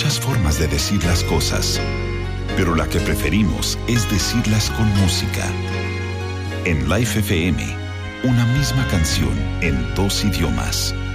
muchas formas de decir las cosas, pero la que preferimos es decirlas con música. En Life FM, una misma canción en 2 idiomas.